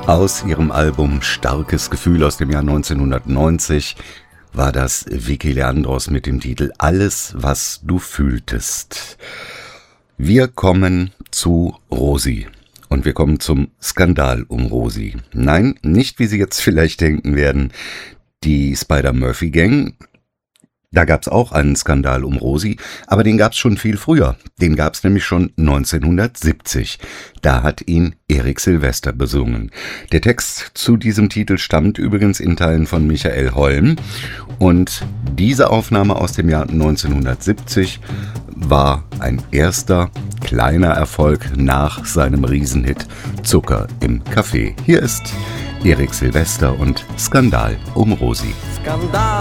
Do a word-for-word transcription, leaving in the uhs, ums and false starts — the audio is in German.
Aus ihrem Album Starkes Gefühl aus dem Jahr neunzehnhundertneunzig war das Vicky Leandros mit dem Titel Alles, was du fühltest. Wir kommen zu Rosi. Und wir kommen zum Skandal um Rosi. Nein, nicht wie Sie jetzt vielleicht denken werden, die Spider-Murphy-Gang. Da gab's auch einen Skandal um Rosi, aber den gab's schon viel früher. Den gab's nämlich schon neunzehnhundertsiebzig. Da hat ihn Erik Silvester besungen. Der Text zu diesem Titel stammt übrigens in Teilen von Michael Holm. Und diese Aufnahme aus dem Jahr neunzehnhundertsiebzig war ein erster kleiner Erfolg nach seinem Riesenhit Zucker im Café. Hier ist Erik Silvester und Skandal um Rosi. Skandal.